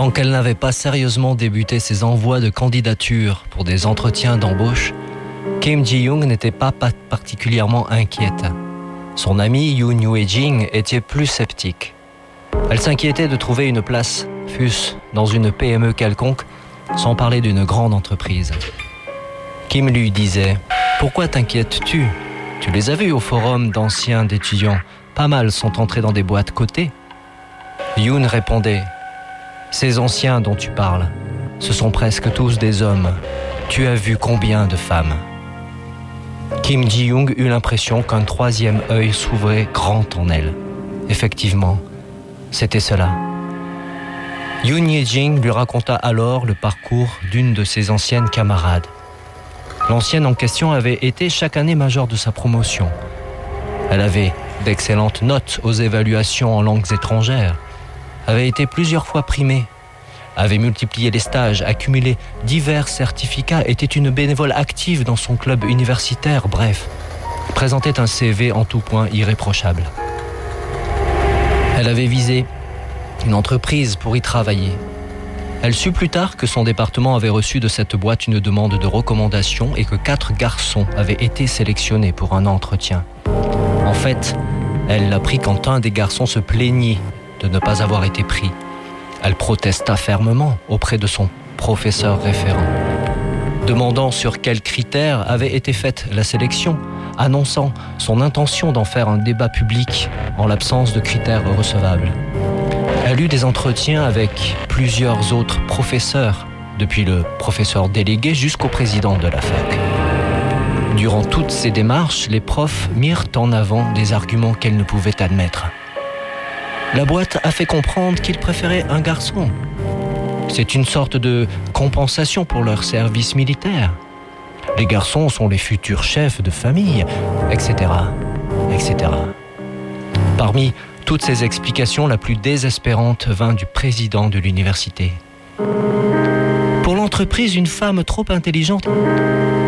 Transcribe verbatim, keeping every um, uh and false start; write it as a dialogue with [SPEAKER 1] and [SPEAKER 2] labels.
[SPEAKER 1] Tant qu'elle n'avait pas sérieusement débuté ses envois de candidature pour des entretiens d'embauche, Kim Ji-young n'était pas particulièrement inquiète. Son amie Yoon Hye-jin était plus sceptique. Elle s'inquiétait de trouver une place, fût-ce dans une P M E quelconque, sans parler d'une grande entreprise. Kim lui disait « Pourquoi t'inquiètes-tu ? Tu les as vus au forum d'anciens d'étudiants. Pas mal sont entrés dans des boîtes cotées. » Yoon répondait « Ces anciens dont tu parles, ce sont presque tous des hommes. Tu as vu combien de femmes ?» Kim Ji-young eut l'impression qu'un troisième œil s'ouvrait grand en elle. Effectivement, c'était cela. Yoon Hye-jin lui raconta alors le parcours d'une de ses anciennes camarades. L'ancienne en question avait été chaque année majeure de sa promotion. Elle avait d'excellentes notes aux évaluations en langues étrangères, avait été plusieurs fois primée, avait multiplié les stages, accumulé divers certificats, était une bénévole active dans son club universitaire, bref, présentait un C V en tout point irréprochable. Elle avait visé une entreprise pour y travailler. Elle sut plus tard que son département avait reçu de cette boîte une demande de recommandation et que quatre garçons avaient été sélectionnés pour un entretien. En fait, elle apprit quand un des garçons se plaignait de ne pas avoir été pris. Elle protesta fermement auprès de son professeur référent, demandant sur quels critères avait été faite la sélection, annonçant son intention d'en faire un débat public en l'absence de critères recevables. Elle eut des entretiens avec plusieurs autres professeurs, depuis le professeur délégué jusqu'au président de la fac. Durant toutes ces démarches, les profs mirent en avant des arguments qu'elle ne pouvait admettre. La boîte a fait comprendre qu'ils préféraient un garçon. C'est une sorte de compensation pour leur service militaire. Les garçons sont les futurs chefs de famille, et cetera, et cetera. Parmi toutes ces explications, la plus désespérante vint du président de l'université. Pour l'entreprise, une femme trop intelligente